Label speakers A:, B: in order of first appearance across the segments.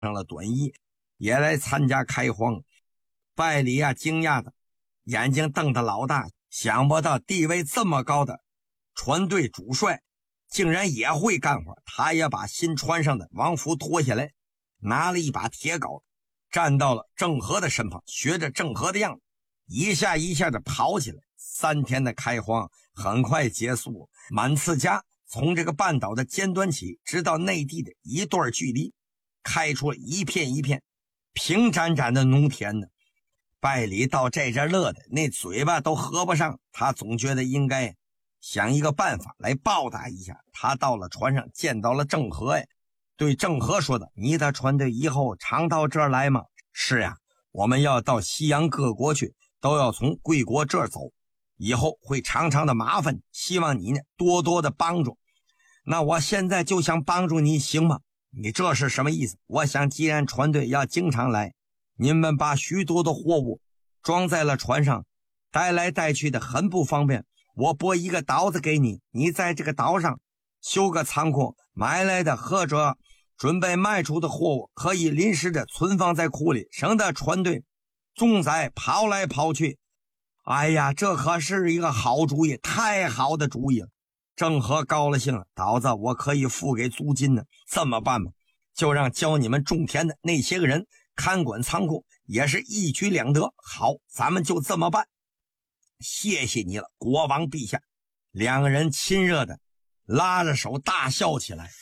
A: 上了短衣，也来参加开荒。拜里啊惊讶的眼睛瞪得老大，想不到地位这么高的船队主帅竟然也会干活。他也把新穿上的王服脱下来，拿了一把铁镐，站到了郑和的身旁，学着郑和的样子，一下一下的跑起来。3天的开荒很快结束，满次家从这个半岛的尖端起，直到内地的一段距离，开出了一片一片平展展的农田呢。拜里到这乐的那嘴巴都合不上，他总觉得应该想一个办法来报答一下。他到了船上见到了郑和呀，对郑和说的：“你的船队以后常到这儿来吗？”“是呀，我们要到西洋各国去，都要从贵国这儿走，以后会常常的麻烦，希望你呢多多的帮助。”“那我现在就想帮助你，行吗？”“你这是什么意思？”“我想既然船队要经常来，你们把许多的货物装在了船上，带来带去的很不方便。我拨一个岛子给你，你在这个岛上修个仓库，买来的或者准备卖出的货物可以临时的存放在库里，省得船队总在跑来跑去。”“哎呀，这可是一个好主意，太好的主意了。”郑和高了兴了：“岛子我可以付给租金呢，这么办吧，就让教你们种田的那些个人看管仓库，也是一举两得。”“好，咱们就这么办。”“谢谢你了，国王陛下。”两个人亲热的拉着手大笑起来。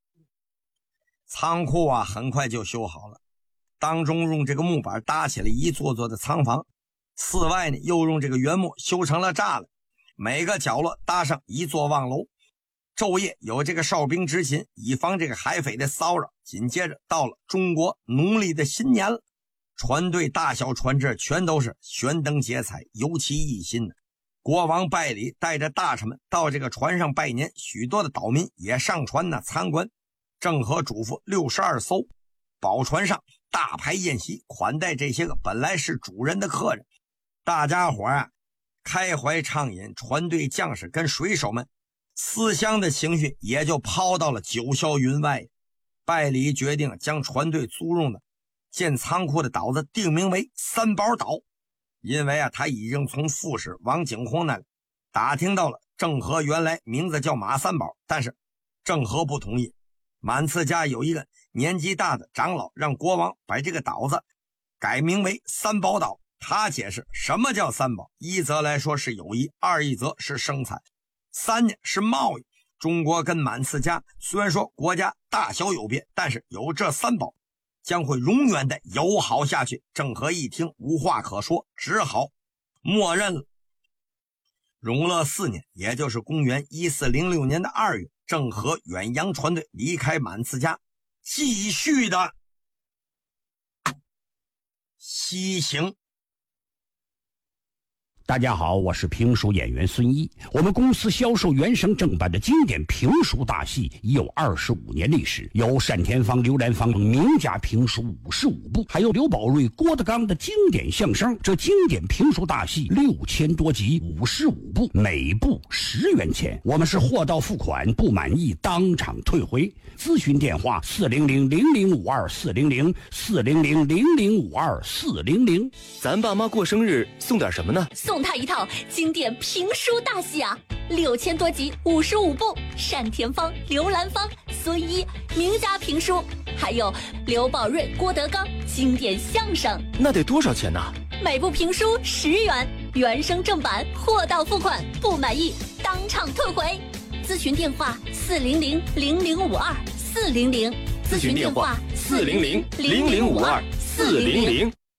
A: 仓库啊很快就修好了，当中用这个木板搭起了一座座的仓房，四外呢又用这个原木修成了栅栏，每个角落搭上一座望楼，昼夜有这个哨兵执勤，以防这个海匪的骚扰。紧接着到了中国农历的新年了，船队大小船只全都是悬灯结彩，尤其一新的。国王拜里带着大臣们到这个船上拜年，许多的岛民也上船呢参观。郑和嘱咐62艘宝船上大排宴席，款待这些个本来是主人的客人。大家伙啊开怀畅饮，船队将士跟水手们思乡的情绪也就抛到了九霄云外。拜里决定将船队租用的建仓库的岛子定名为三宝岛，因为他已经从副使王景洪那里打听到了郑和原来名字叫马三宝，但是郑和不同意。满次家有一个年纪大的长老让国王把这个岛子改名为三宝岛。他解释什么叫三宝，一则来说是友谊，二一则是生产，三呢是贸易。中国跟满次家虽然说国家大小有别，但是有这三宝将会永远的友好下去。郑和一听无话可说，只好默认了。永乐4年，也就是公元1406年的2月，郑和远洋船队离开满次家，继续的西行。
B: 大家好，我是评书演员孙一。我们公司销售原声正版的经典评书大戏已有25年历史，有单田芳、刘兰芳名家评书55部，还有刘宝瑞、郭德纲的经典相声。这经典评书大戏6000多集，55部，每部10元钱。我们是货到付款，不满意当场退回。咨询电话400-0052-400，400-0052-400。
C: 咱爸妈过生日送点什么呢？
D: 送他一套经典评书大戏啊，6000多集，55部，单田芳、刘兰芳、孙一名家评书，还有刘宝瑞、郭德纲经典相声。
C: 那得多少钱呢？
D: 每部评书10元，原声正版，货到付款，不满意当场退回。咨询电话400-0052-400，咨询电话400-0052-400。